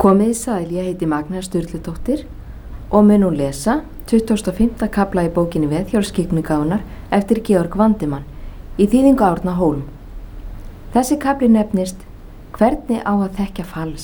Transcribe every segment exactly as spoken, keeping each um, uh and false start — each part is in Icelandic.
Komið sæl, ég heiti Magna Sturludóttir og mun nú lesa tuttugasta og fimmta kafla í bókinni Veðhjólsskyggnigáfunnar eftir Georg Vandemann í þýðingu Árna Hólm. Þessi kafli nefnist Hvernig á að þekkja fals.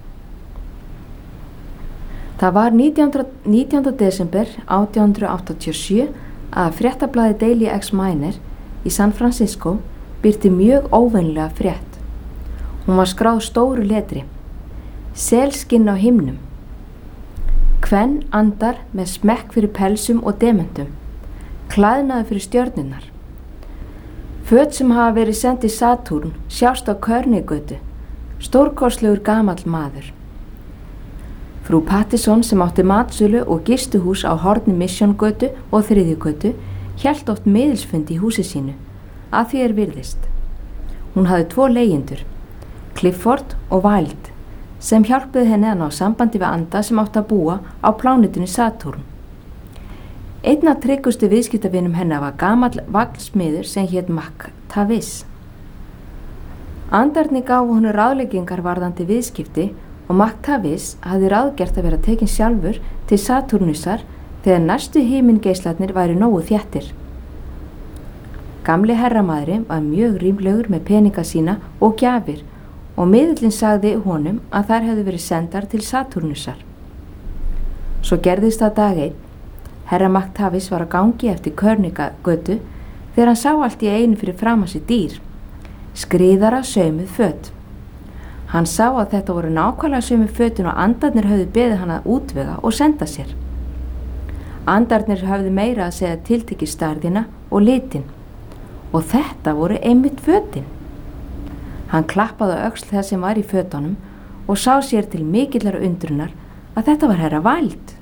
Það var nítjánda desember átján hundruð áttatíu og sjö að fréttablaðið Daily Examiner í San Francisco birti mjög óvenjulega frétt. Hún var skráð stóru letri. Selskinn á himnum. Kvenn andar með smekk fyrir pelsum og dementum. Klæðnaði fyrir stjörnurnar. Föt sem hafa verið send í Satúrn sjást á Körnigötu. Stórkostlegur gamall maður. Frú Patterson sem átti matsölu og gistuhús á horni Missiongötu og Þriðjugötu hélt oft miðilsfundi í húsi sínu, að því er virðist. Hún hafði tvo leigjendur, Clifford og Wilde, sem hjálpuði henni að ná sambandi við anda sem átti að búa á plánetunni Satúrn. Einn af tryggustu viðskiptavinum hennar var gamall vaglsmiður sem hét McTavish. Andarnir gáfu honum ráðleggingar varðandi viðskipti og McTavish hafði ráðgert að vera tekinn sjálfur til Satúrnusar þegar næstu himingeislarnir væri nógu þéttir. Gamli herramaðurinn var mjög rímlegur með peninga sína og gjafir og miðillinn sagði honum að þær hefðu verið sendar til Satúrnusar. Svo gerðist það dag einn. Herra McTavish var að gangi eftir Körnigötu þegar hann sá allt í einu fyrir framan sig dýr, skriðara saumuð föt. Hann sá að þetta voru nákvæmlega saumuð fötin og andarnir höfðu beðið hann að útvega og senda sér. Andarnir höfðu meira að segja tiltekið stærðina og litin og þetta voru einmitt fötin. Hann klappaði á öxl þess sem var í fötunum og sá sér til mikillar undrunar að þetta var herra Wilde.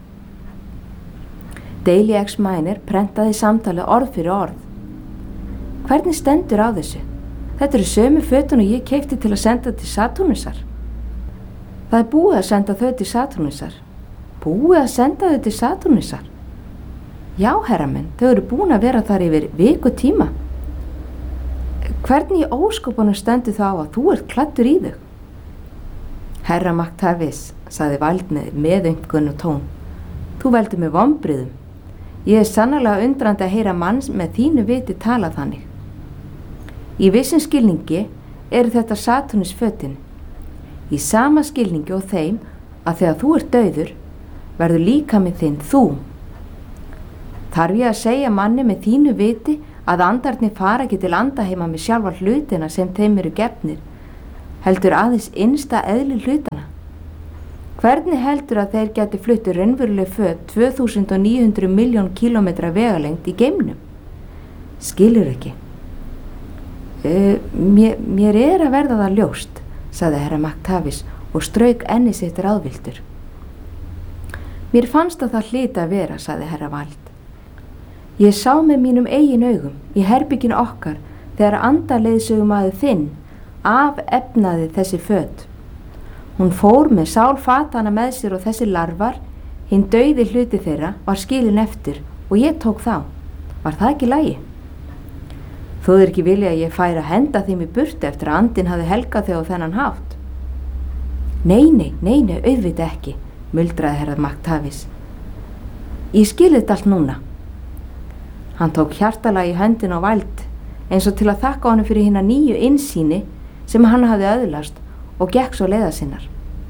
Daily Examiner prentaði samtalið orð fyrir orð. Hvernig stendur á þessu? Þetta eru sömu fötun og ég keypti til að senda til Satúrnusar. Það er búið að senda þau til Satúrnusar. Búið að senda þau til Satúrnusar? Já, herra minn, þau eru búin að vera þar yfir viku tíma. Hvernig í óskopunum stendur þá að þú ert klæddur í þau? Herra McTavish, sagði Wilde með einhvern tón. Þú veldur með vonbrigðum. Ég er sannarlega undrandi að heyra mann með þínu viti tala þannig. Í vissum skilningi eru þetta Satúrnus fötin. Í sama skilningi og þeim að þegar þú ert dauður, verður líkaminn þinn þú. Þarf ég að segja manni með þínu viti að andarnir fara ekki til andaheima með sjálfa hlutina sem þeim eru gefnir, heldur aðeins innsta eðli hlutana. Hvernig heldur að þeir geti fluttu raunveruleg föt tvö þúsund níu hundruð milljón kílómetra vegalengd í geimnum? Skilur ekki. Uh, mér, mér er að verða það ljóst, sagði herra McTavish og strauk enni sitt ráðviltur. Mér fannst að það hlyti að vera, sagði herra Wilde. Ég sá með mínum eigin augum í herbygginu okkar þegar andaleiðsögumaður þinn afefnaði þessi föt. Hún fór með sálfatana með sér og þessi larvar, hinn dauði hluti þeirra, var skilin eftir og ég tók þá. Var það ekki í lagi? Þú er ekki vilja að ég færi að henda þeim í burtu eftir að andinn hafi helgað þau á þennan hátt. Nei, nei, nei, nei, auðvitað ekki, muldraði herra McTavish. Ég skilði þetta allt núna. Hann tók hjartalega í höndin á Wilde eins og til að þakka honum fyrir hina nýju innsýni sem hann hafði öðlast og gekk svo leiða sinnar.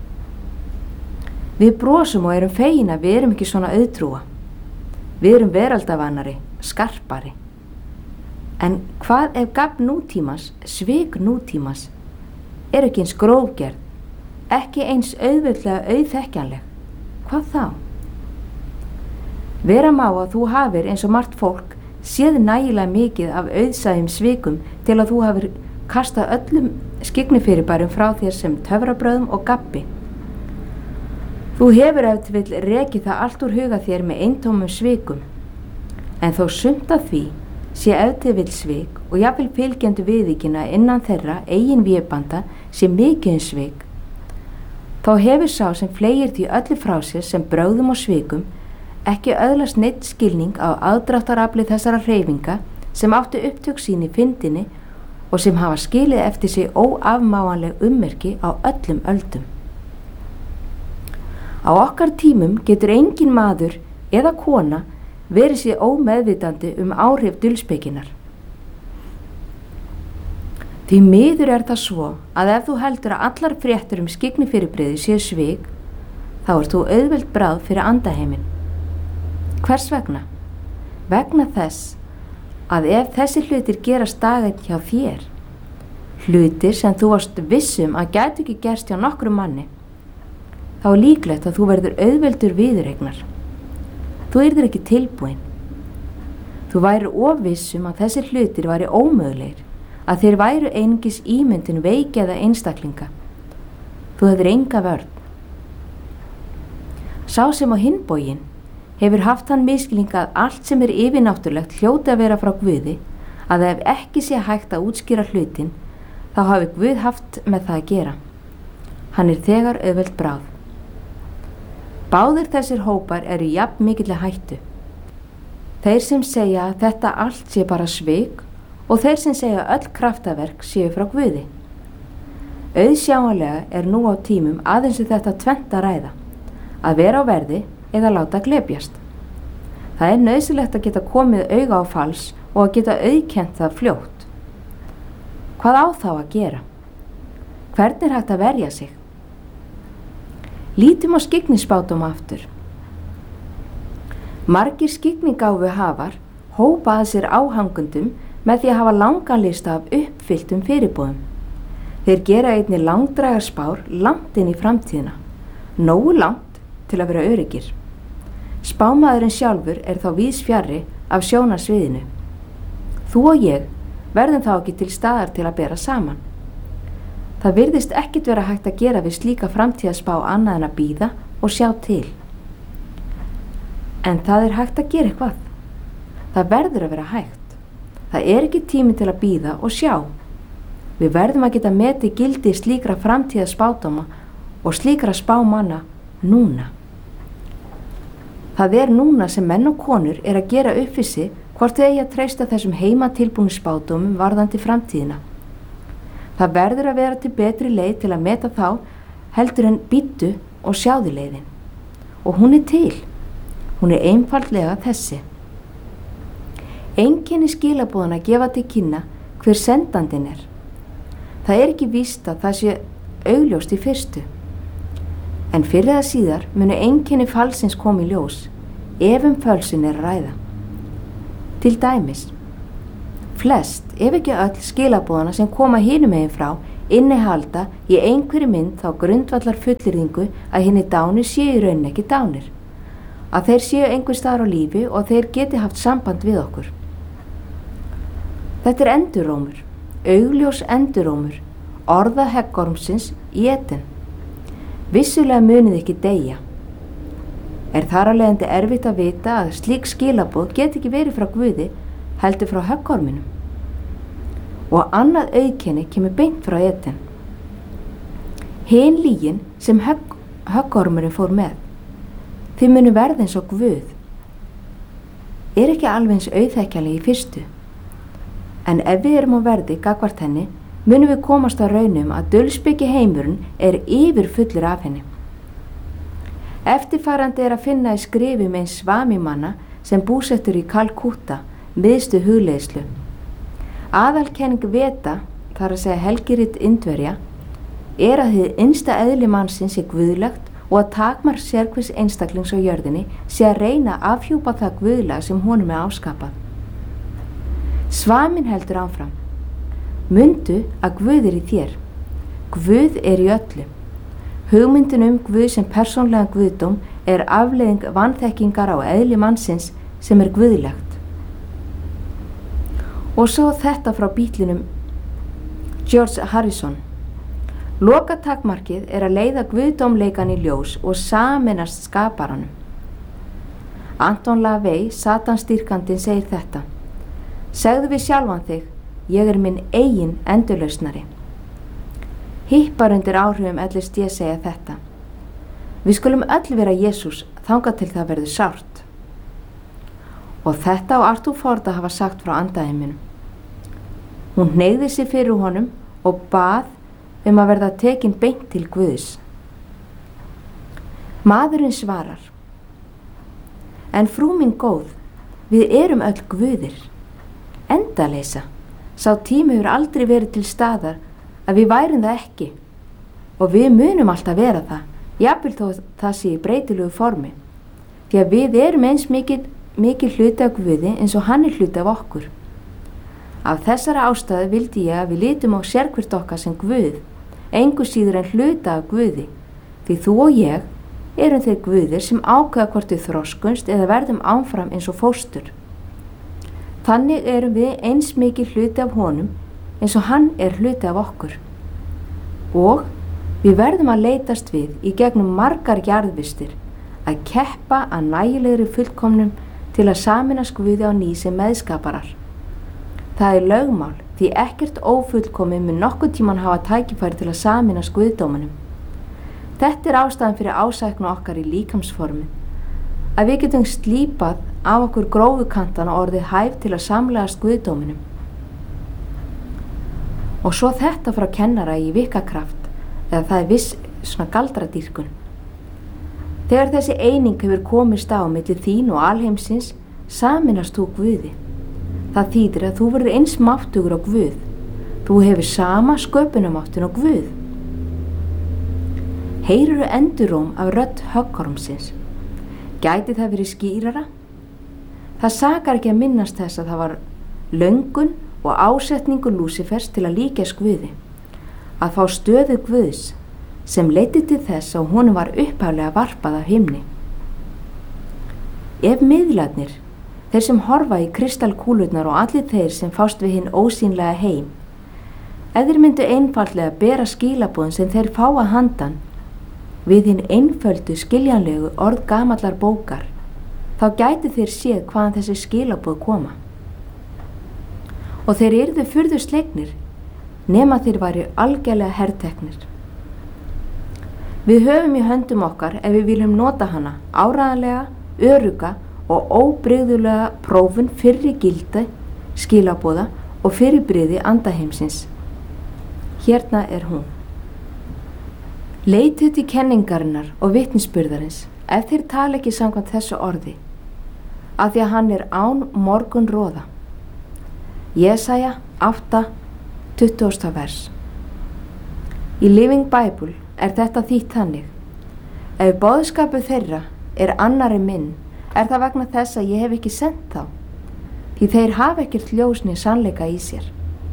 Við brosum og erum fegin að við erum ekki svona auðtrúa. Við erum veraldavannari, skarpari. En hvað ef gafn nútímans, svik nútímans, er ekki eins grófgerð, ekki eins auðveldlega auðþekkjanleg? Hvað þá? Vera má að þú hafir eins og margt fólk séð nægilega mikið af auðsæðum svikum til að þú hafir kastað öllum skygnifyrirbærum frá þér sem töfrabröðum og gabbi. Þú hefur ef til vill rekið það allt úr huga þér með eintómum svikum, en þó sumt af því sé ef til vill svik og jafnvel fylgjendu viðvíkina innan þeirra eigin vébanda sé mikið um svik, þá hefur sá sem fleygir því öllu frá sér sem brögðum og svikum ekki öðlast neitt skilning á aðdráttarafli þessara hreyfinga sem áttu upptök sín í fyndinni og sem hafa skilið eftir sig óafmáanleg ummerki á öllum öldum. Á okkar tímum getur engin maður eða kona verið sér ómeðvitandi um áhrif dulspekinnar. Því miður er það svo að ef þú heldur að allar fréttur um skyggni-fyrirbrigði séu svik, þá ert þú auðvelt bráð fyrir andaheiminn. Hvers vegna? Vegna þess að ef þessi hlutir gerast daginn hjá þér, hlutir sem þú varst vissum að gætu ekki gerst hjá nokkrum manni, þá er líklegt að þú verður auðveldur viðureignar. Þú yrðir ekki tilbúin. Þú væri ofvissum að þessi hlutir væri ómögulegir, að þeir væru einungis ímyndun veikjaða einstaklinga. Þú hefur enga vörn. Sá sem á hinn bóginn hefur haft þann misskilning að allt sem er yfirnáttúrlegt hljóti að vera frá Guði, að ef ekki sé hægt að útskýra hlutin, þá hafi Guð haft með það að gera. Hann er þegar auðvelt bráð. Báðir þessir hópar eru jafn mikilli hættu. Þeir sem segja að þetta allt sé bara svik og þeir sem segja að öll kraftaverk séu frá Guði. Auðsjáanlega er nú á tímum aðeins þetta tvennt að ræða, að vera á verði eða láta glepjast. Það er nauðsynlegt að geta komið auga á fals og að geta auðkennt það fljótt. Hvað á þá að gera? Hvernig er hægt að verja sig? Lítum á skyggnispádóma aftur. Margir skyggnigáfu hafar hópa að sér áhangundum með því að hafa langan lista af uppfylltum fyrirboðum. Þeir gera einnig langdrægar spár langt inn í framtíðina, nógu langt til að vera öryggir. Spámaðurinn sjálfur er þá víðs fjarri af sjónarsviðinu. Þú og ég verðum þá ekki til staðar til að bera saman. Það virðist ekkit vera hægt að gera við slíka framtíðaspá annað en að bíða og sjá til. En það er hægt að gera eitthvað. Það verður að vera hægt. Það er ekki tími til að bíða og sjá. Við verðum að geta metið gildi slíkra framtíðaspádóma og slíkra spámanna núna. Það er núna sem menn og konur er að gera upp við sig hvort þau eigi að treysta þessum heimatilbúnu spádómum varðandi framtíðina. Það verður að vera til betri leið til að meta þá heldur en bíddu og sjáðu leiðin. Og hún er til. Hún er einfaldlega þessi. Einkenni skilaboðana gefa til kynna hver sendandinn er. Það er ekki víst að það sé augljóst í fyrstu. En fyrir eða síðar munu einkenni falsins koma í ljós, ef um fölsun er að ræða. Til dæmis, flest, ef ekki öll skilaboðana sem koma hinum megin frá, innihalda í einhverju mynd þá grundvallar fullyrðingu að hinni dánir séu í rauninni ekki dánir, að þeir séu einhver staðar á lífi og þeir geti haft samband við okkur. Þetta er endurómur, augljós endurómur, orða heggormsins í Eden. Vissulega munið ekki deyja. Er þar af leiðandi erfitt að vita að slík skilaboð get ekki verið frá Guði, heldur frá höggorminum. Og annað auðkenni kemur beint frá Eden. Hin lygin sem högg, höggormurinn fór með. Þið munu verða eins og Guð. Er ekki alveg eins auðþekkjanleg í fyrstu. En ef við erum á verði gagnvart henni, munum við komast á raunum að dulspeki heimurinn er yfir fullur af henni. Eftirfarandi er að finna í skrifum eins svamimanna sem búsettur í Kalkútta, miðstu hugleiðslu. Aðalkenning Veda, þar að segja helgirit Indverja, er að hið innsta eðli mannsins sé guðlegt og að takmark sérhvers einstaklings á jörðinni sé að reyna að afhjúpa það guðlega sem honum er áskapað. Svamin heldur áfram. Mundu að Guð er í þér. Guð er í öllu. Hugmyndin um Guð sem persónlegan guðdóm er afleiðing vanþekkingar á eðli mannsins sem er guðlegt. Og svo þetta frá Bítlinum George Harrison. Lokatakmarkið er að leiða guðdómleikan í ljós og sameinast skaparanum. Anton LaVey, satanstýrkandinn, segir þetta. Segðu við sjálfan þig, ég er minn eigin endurlausnari. Hippar undir áhrifum L S D segja þetta. Við skulum öll vera Jesús þangað til það verður sárt. Og þetta á Arthur Ford að hafa sagt frá andaheiminum. Hún hneigði sig fyrir honum og bað um að verða tekin beint til Guðs. Maðurinn svarar: En frú mín góð, við erum öll guðir. Endaleysa, sá tími hefur aldrei verið til staðar að við værum það ekki og við munum alltaf vera það, jafnvel þó það sé í breytilegu formi, því að við erum eins mikið, mikið hluti af Guði eins og hann er hluti af okkur. Af þessara ástæðu vildi ég að við lítum á sérhvert okkar sem Guð, engu síður en hluta af Guði, því þú og ég erum þeir guðir sem ákveða hvort við þroskumst eða verðum áfram eins og fóstur. Þannig erum við eins mikið hluti af honum eins og hann er hluti af okkur. Og við verðum að leitast við í gegnum margar jarðvistir að keppa að nægilegri fullkomnum til að sameinast Guði á ný sem meðskaparar. Það er lögmál því ekkert ófullkomið mun nokkuð tíman hafa tækifæri til að sameinast Guðdómanum. Þetta er ástæðan fyrir ásæknu okkar í líkamsformi, að við getum slípað af okkur grófu kantana og orðið hæf til að samlegast Guðdóminum. Og svo þetta frá kennara í vikakraft, eða það er viss svona galdradýrkun. Þegar þessi eining hefur komist á milli þín og alheimsins, sameinast þú Guði. Það þýðir að þú verður eins máttugur á Guð. Þú hefur sama sköpunarmáttinn á Guð. Heyrirðu enduróm af rödd höggormsins? Gæti það verið skýrara? Það sakar ekki að minnast þess að það var löngun og ásetningur Lúsifers til að líkjast Guði, að fá stöðu Guðs sem leiddi til þess að honum var upphaflega varpað af himni. Ef miðlarnir, þeir sem horfa í kristalkúlurnar og allir þeir sem fást við hinn ósýnlega heim, ef þeir myndu einfaldlega bera skilaboðin sem þeir fá að handan við hinn einföldu skiljanlegu orð gamallar bókar, þá gæti þeir séð hvaðan þessi skilaboð koma. Og þeir yrðu furðu slegnir, nema þeir væru algjörlega herteknir. Við höfum í höndum okkar ef við viljum nota hana áreiðanlega, örugga og óbrigðulega prófun fyrri gildi, skilaboða og fyrirbrigði andaheimsins. Hérna er hún. Leitið til kenningarinnar og vitnisburðarins ef þeir tala ekki samkvæmt þessu orði, af því að hann er án morgunroða. Jesaja átta, tuttugasta vers. Í Living Bible er þetta þýtt þannig: ef boðskapur þeirra er annari minn, er það vegna þess að ég hef ekki sendt þá, því þeir hafa ekkert ljós né sannleika í sér.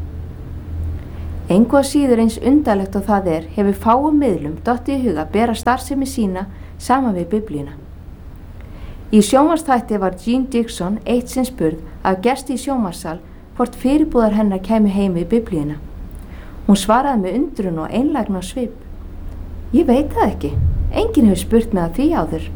Engu að síður eins undarlegt og það er, hefur fáum miðlum dottið í huga að bera starfsemi sína saman við Biblíuna. Í sjónvarpsþætti var Jean Dixon eitt sinn spurð af gesti í sjónvarpssal hvort fyrirbúðar hennar kæmu heim við Biblíuna. Hún svaraði með undrun og einlægni á svip: Ég veit það ekki, enginn hefur spurt mig að því áður.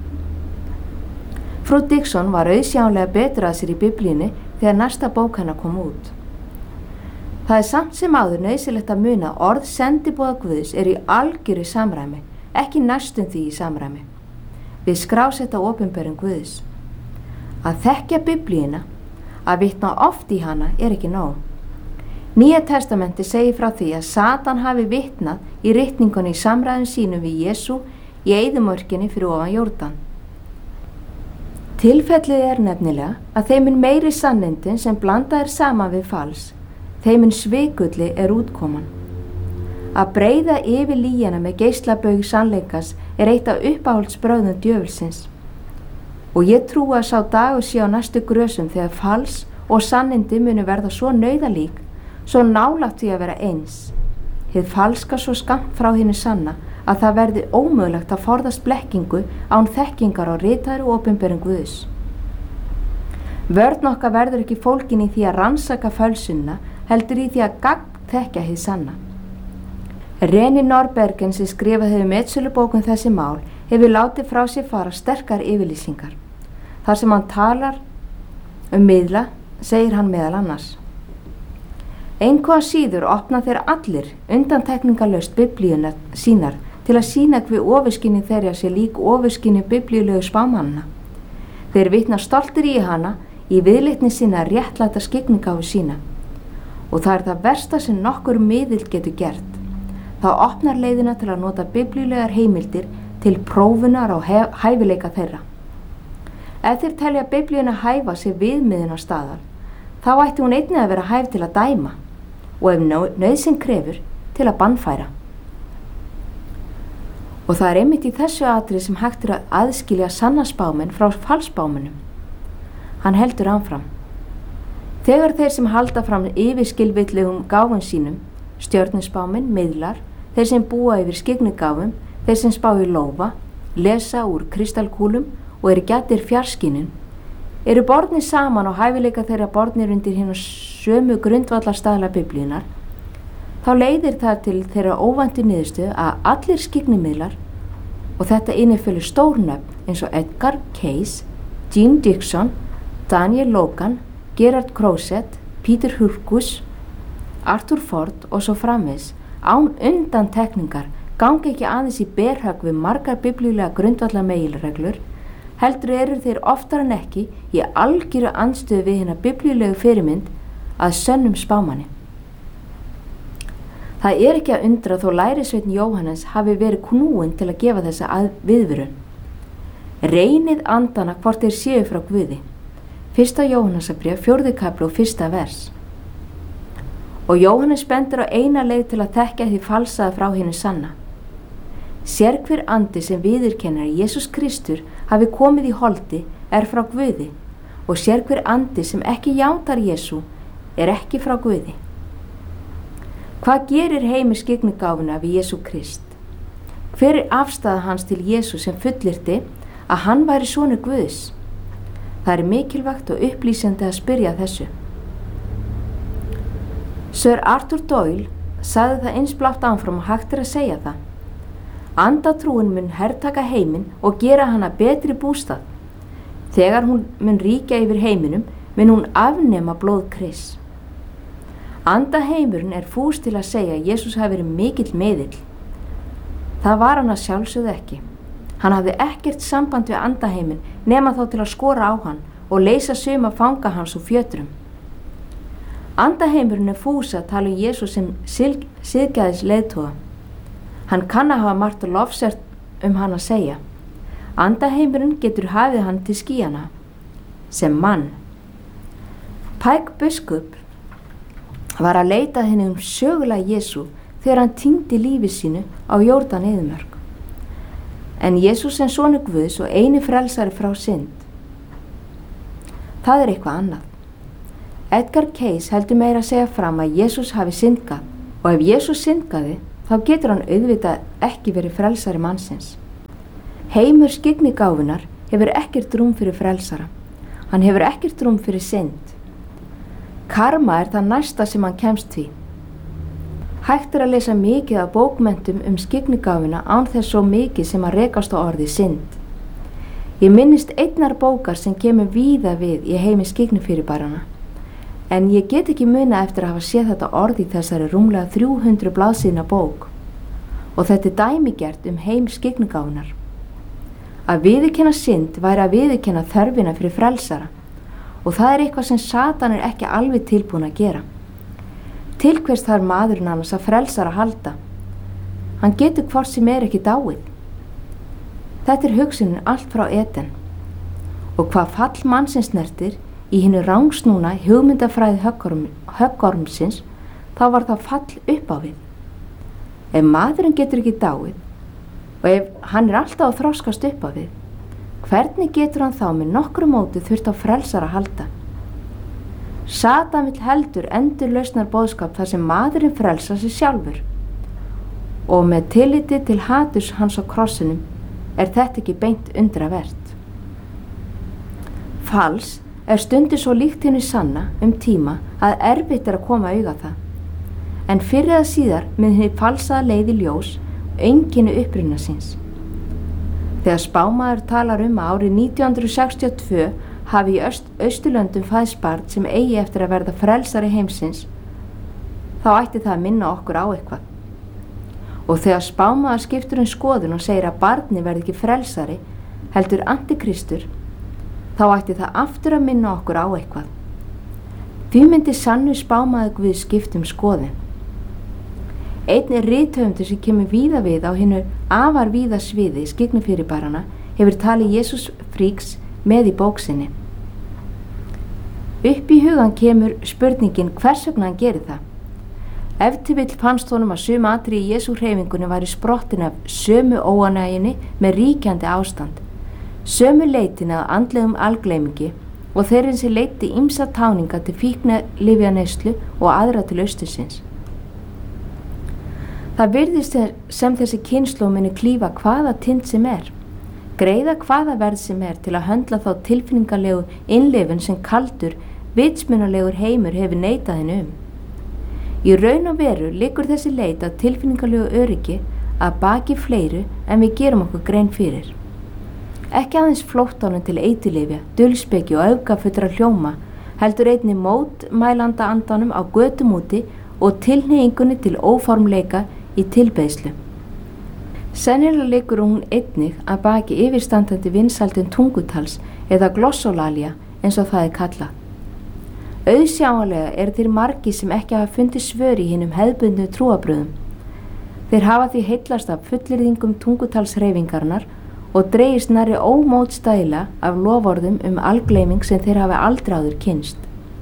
Frú Dixon var auðsjáanlega betur að sér í Biblíunni þegar næsta bók hennar kom út. Það er samt sem áður nauðsynlegt að muna að orð sendiboða Guðs er í algjöru samræmi, ekki næstum því í samræmi við skrásetta opinberun Guðs. Að þekkja Biblíuna, að vitna oft í hana, er ekki nóg. Nýja testamenti segir frá því að Satan hafi vitnað í ritningunni í samræðum sínum við Jesú í eyðimörkinni fyrir ofan Jórdan. Tilfellið er nefnilega að þeim mun meiri sannindin sem blanda er saman við fals, þeim mun svikulli er útkoman. Að breiða yfir lýjana með geislabaug sannleikas er eitt af uppáhaldsbrögðum djöfulsins. Og ég trúi að sá dagur sé á næstu grösum þegar fals og sannindi munu verða svo nauðalík, svo nálægt því að vera eins. Hið falska svo skammt frá hinu sanna að það verði ómögulegt að forðast blekkingu án þekkingar á ritaðri opinberun Guðs. Vörn okkar verður ekki fólkin í því að rannsaka fölsunna, heldur í því að gagnþekkja hið sanna. Reni Norbergen sem skrifað hefur metsölubókum þessi mál hefur látið frá sér fara sterkar yfirlýsingar. Þar sem hann talar um miðla segir hann meðal annars: Engu að síður opna þeir allir undantekningarlaust Biblíuna sínar til að sýna hve ofurskynni þeirra sé lík ofurskynni biblíulegu spámanna. Þeir vitna stoltir í hana í viðleitni sína réttlæta skyggningáfu sína. Og það er það versta sem nokkur miðill getur gert. Það opnar leiðina til að nota biblíulegar heimildir til prófunar á hæfileika þeirra. Ef þeir telja Biblíuna hæfa sér viðmiðun á staðar, þá ætti hún einnig að vera hæf til að dæma og ef nauðsyn krefur til að bannfæra. Og það er einmitt í þessu atriði sem hægt er að aðskilja sanna spámenn frá falsspámennum. Hann heldur áfram. Þegar þeir sem halda fram yfirskilvitlegum gáfum sínum, stjörnuspámenn, miðlar, þeir sem búa yfir skyggnigáfum, þeir sem spá í lófa, lesa úr kristalkúlum og eru gættir fjarskynjun, eru bornir saman og hæfileika þeirra bornir undir hina sömu grundvallarstaðla Biblíunar, þá leiðir það til þeirra óvæntu niðurstöðu að allir skygnimiðlar, og þetta innifelur stórnöfn eins og Edgar Cayce, Jean Dixon, Daniel Logan, Gerard Crozet, Peter Hurkus, Arthur Ford og svo framvegis, án undan tekningar gangi ekki aðeins í berhögg við margar biblíulega grundvallar meginreglur, heldur eru þeir oftar en ekki í algjöru andstöðu við hina biblíulegu fyrirmynd að sönnum spámanni. Það er ekki að undra þó lærisveinn Jóhannes hafi verið knúinn til að gefa þessa viðvörun. Reynið andana hvort þeir séu frá Guði. Fyrsta Jóhannesarbréf, fjórði kafli og fyrsta vers. Og Jóhannes bendir á eina leið til að þekka því falsaða frá hinu sanna. Sérhver andi sem viðurkennir að Jesús Kristur hafi komið í holdi er frá Guði og sérhver andi sem ekki játar Jesú er ekki frá Guði. Hvað gerir heimur skyggnigáfuna við Jesú Krist? Hver er afstaða hans til Jesú sem fullyrti að hann væri sonur Guðs? Það er mikilvægt og upplýsandi að spyrja þessu. Sir Arthur Doyle sagði það eins blátt áfram og hægt er að segja það. Andatrúin mun hertaka heiminn og gera hana betri bústað. Þegar hún mun ríkja yfir heiminum, mun hún afnema blóð Krists. Andaheimurinn er fús til að segja að Jesús hafi verið mikill meðill. Það var hann að sjálfsögðu ekki. Hann hafði ekkert samband við andaheiminn nema þá til að skora á hann og leysa suma fanga hans úr fjötrum. Andaheimurinn er fús að tala um Jesús sem siðgæðis leiðtoga. Hann kann að hafa margt og lofsert um hann að segja. Andaheimurinn getur hafið hann til skýjana sem mann. Pike biskup var að leita henni um sögulega Jesú þegar hann týndi lífi sínu á Jórdan eyðimörk. En Jesús sem sonur Guðs og eini frelsari frá synd. Það er eitthvað annað. Edgar Cayce heldur meira að segja fram að Jesús hafi syndgað og ef Jesús syndgaði þá getur hann auðvitað ekki verið frelsari mannsins. Heimur skyggnigáfunar hefur ekkert rúm fyrir frelsara. Hann hefur ekkert rúm fyrir synd. Karma er það næsta sem hann kemst því. Hægt er að lesa mikið af bókmenntum um skyggnigáfuna án þess svo mikið sem að rekast á orðið synd. Ég minnist einnar bókar sem kemur víða við í heimi skyggnifyrirbærana, en ég get ekki muna eftir að hafa séð þetta orð í þessari rúmlega þrjú hundruð blaðsíðna bók. Og þetta er dæmigert um heim skyggnigáfunar. Að viðurkenna synd væri að viðurkenna þörfina fyrir frelsara og það er eitthvað sem Satan er ekki alveg tilbúin að gera. Til hvers þarf maðurinn annars að frelsara halda? Hann getur hvort sem er ekki dáið. Þetta er hugsunin allt frá Eden. Og hvað fall mannsins snertir í hinu rangsnúna hugmyndafræði höggorm, höggormsins, þá var það fall upp á við. Ef maðurinn getur ekki dáið og ef hann er alltaf að þroskast upp á við, hvernig getur hann þá með nokkru móti þurft á frelsara að halda? Satan vill heldur endurlausnar boðskap þar sem maðurinn frelsar sig sjálfur og með tilliti til haturs hans á krossinum er þetta ekki beint undravert. Fals er stundu svo líkt henni sanna um tíma að erfitt er að koma auga það, en fyrir að síðar með henni falsaða leið í ljós einkenni uppruna síns. Þegar spámaður talar um að árið nítján hundruð sextíu og tvö hafi í Öst, Austurlöndum fæðst barn sem eigi eftir að verða frelsari heimsins, þá ætti það að minna okkur á eitthvað. Og þegar spámaður skiptur um skoðun og segir að barni verði ekki frelsari, heldur antikristur, þá ætti það aftur að minna okkur á eitthvað. Því myndi sannu spámaður Guð skipt um skoðun. Einn rithöfundur sem kemur víða við á hinu afar víða sviði skygnufyrirbærana hefur talið Jesús fríks með í bók sinni. Upp í hugan kemur spurningin hvers vegna hann gerir það. Ef til vill fannst honum að sum atriði í Jesú hreyfingunni væri sprottin af sömu óánægjunni með ríkjandi ástand, sömu leitin að andlegum algleymingi og þeirrin sem leiti ýmsa táninga til fíknilyfjaneyslu og aðra til austursins. Það virðist sem þessi kynslóð muni klífa hvaða tind sem er, greiða hvaða verð sem er til að höndla þá tilfinningalegu innlifun sem kaldur, vitsmunalegur heimur hefur neitað henni um. Í raun og veru liggur þessi leit að tilfinningalegu öryggi að baki fleiru en við gerum okkur grein fyrir. Ekki aðeins flóttanum til eiturlyfja, dulspeki og öfgafullra hljóma, heldur einnig mótmælanda andanum á götum úti og tilhneigingunni til óformleika í tilbeiðslu. Sennilega liggur hún einnig að baki yfirstandandi vinsældum tungutals eða glossolalia eins og það er kallað. Auðsjáanlega er þeir margir sem ekki hafa fundið svör í hinum hefðbundnu trúarbrögðum. Þeir hafa því heillast af fullyrðingum tungutalshreyfingarinnar og dregist nærri ómótstæðilega af loforðum um algleyming sem þeir hafa aldrei áður kynnst.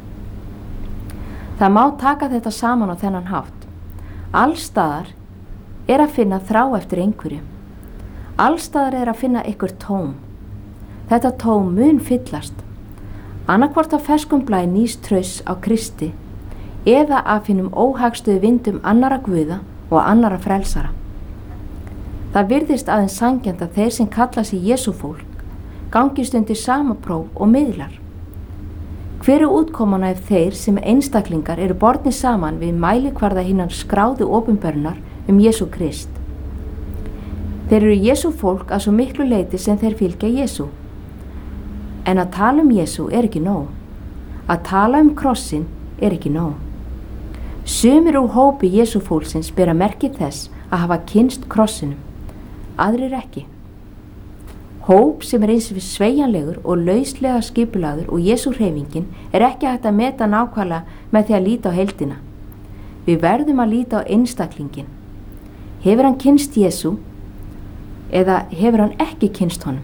Það má taka þetta saman á þennan hátt. Allstaðar er að finna þrá eftir einhverju. Allstaðar er að finna einhver tóm. Þetta tóm mun fyllast. Annarkvort af ferskum blæ nýs trausts á Kristi eða af hinum óhagstuðu vindum annara guða og annara frelsara. Það virðist aðeins sanngjarnt að þeir sem kalla sig Jesú fólk gangist undir sama próf og miðlar. Hver er útkomana ef þeir sem einstaklingar eru bornir saman við mælikvarða hinnar skráðu opinberunar um Jesú Krist? Þeir eru Jesú fólk að svo miklu leyti sem þeir fylgja Jesú. En að tala um Jesú er ekki nóg. Að tala um krossin er ekki nóg. Sumir úr hópi Jesú fólksins bera merki þess að hafa kynnst krossinum, aðrir ekki. Hóp sem er eins við sveigjanlegur og lauslega skipulagður og Jesú hreyfingin er ekki hægt að meta nákvæmlega með því að líta á heildina. Við verðum að líta á einstaklingin. Hefur hann kynnst Jesú eða hefur hann ekki kynnst honum?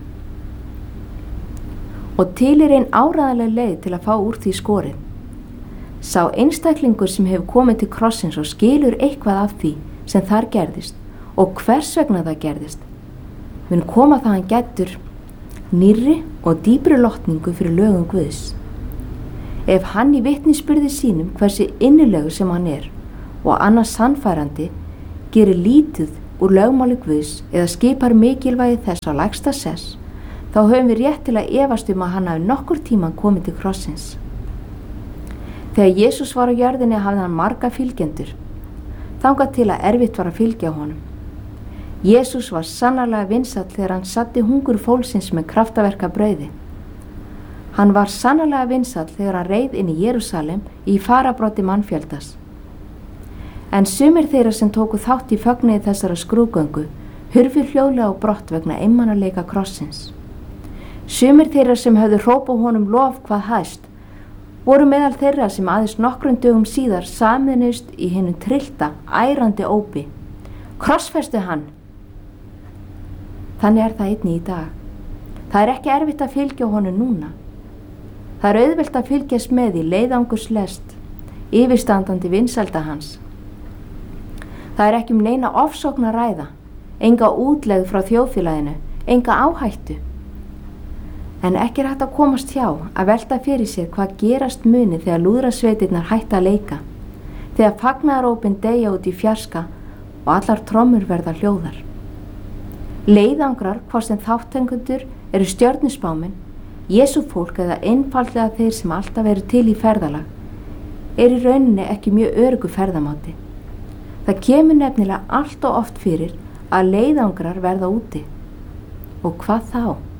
Og til er ein áræðanleg leið til að fá úr því skorið. Sá einstaklingur sem hefur komið til krossins og skilur eitthvað af því sem þar gerðist og hvers vegna það gerðist, mun koma það hann getur nýrri og dýpri lotningu fyrir lögum Guðs. Ef hann í vitnisburði sínum hversu innilegur sem hann er og annars sannfærandi gerir lítið úr lögmáli Guðs eða skipar mikilvægi þess á lægsta sess, þá höfum við rétt til að efast um að hann hafi nokkur tíman komið til krossins. Þegar Jesús var á jörðinni hafði hann marga fylgjendur, þangað til að erfitt var að fylgja honum. Jesús var sannarlega vinsæll þegar hann satti hungur fólksins með kraftaverka brauði. Hann var sannarlega vinsæll þegar hann reið inn í Jerúsalem í farabrotti mannfjöldas. En sumir þeirra sem tóku þátt í fögnuði þessara skrúðgöngu hurfu hljóðlega á brott vegna einmanaleika krossins. Sumir þeirra sem höfðu hrópað honum lof hvað hæst voru meðal þeirra sem aðeins nokkrum dögum síðar sameinuðust í hinum tryllta, ærandi ópi. Krossfestu hann! Þannig er það einnig í dag. Það er ekki erfitt að fylgja honum núna. Það er auðvelt að fylgjast með í leiðangurslest, yfirstandandi vinsælda hans. Það er ekki um neina ofsókn að ræða, enga útlegð frá þjóðfélaginu, enga áhættu. En ekki er hægt að komast hjá að velta fyrir sér hvað gerast muni þegar lúðrasveitirnar hætta að leika, þegar fagnaðarópin deyja út í fjarska og allar trommur verða hljóðar. Leiðangrar, hvort sem þáttengundur eru stjörnuspámin, Jesú fólk eða einfaldlega þeir sem alltaf eru til í ferðalag, er í rauninni ekki mjög öruggu ferðamáti. Það kemur nefnilega allt og oft fyrir að leiðangrar verða úti. Og hvað þá?